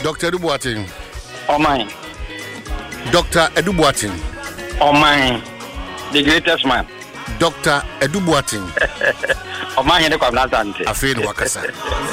Dr. Edubuatin. Oh my. Dr. Edubuatin. Oh my. The greatest man. Dr. Edubuatin. Oh my, he never comes out. Afraid wakasa.